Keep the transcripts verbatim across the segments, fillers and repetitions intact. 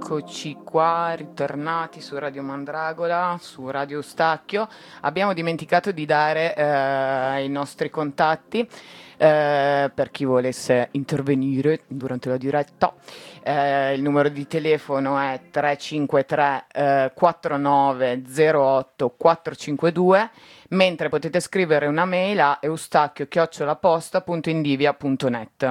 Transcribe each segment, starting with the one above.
Eccoci qua, ritornati su Radio Mandragola, su Radio Stacchio. Abbiamo dimenticato di dare eh, i nostri contatti eh, per chi volesse intervenire durante la diretta. Eh, il numero di telefono è tre cinque tre eh, quattro nove zero otto quattro cinque due, mentre potete scrivere una mail a eustachio chiocciola posta punto indivia punto net.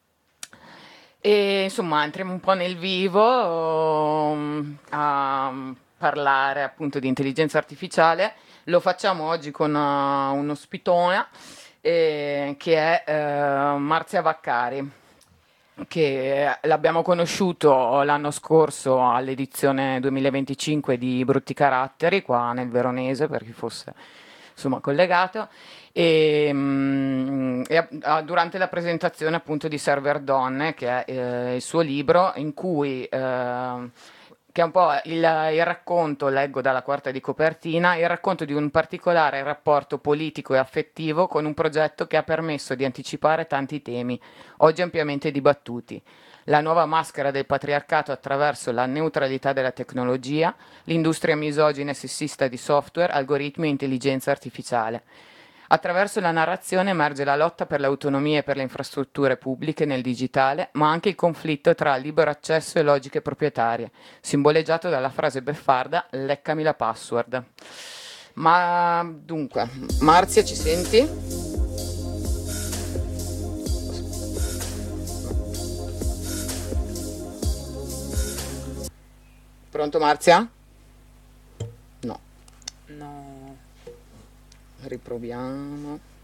E insomma, entriamo un po' nel vivo um, a parlare appunto di intelligenza artificiale. Lo facciamo oggi con uh, un ospitone eh, che è uh, Marzia Vaccari, che l'abbiamo conosciuto l'anno scorso all'edizione duemilaventicinque di Brutti Caratteri, qua nel Veronese, per chi fosse insomma collegato. E, mm, e a- a- durante la presentazione appunto di Server Donne, che è eh, il suo libro, in cui eh, che è un po' il, il racconto, leggo dalla quarta di copertina, il racconto di un particolare rapporto politico e affettivo con un progetto che ha permesso di anticipare tanti temi, oggi ampiamente dibattuti. La nuova maschera del patriarcato attraverso la neutralità della tecnologia, l'industria misogina e sessista di software, algoritmi e intelligenza artificiale. Attraverso la narrazione emerge la lotta per l'autonomia e per le infrastrutture pubbliche nel digitale, ma anche il conflitto tra libero accesso e logiche proprietarie, simboleggiato dalla frase beffarda "leccami la password". Ma dunque, Marzia, ci senti? Pronto, Marzia? No, No, riproviamo.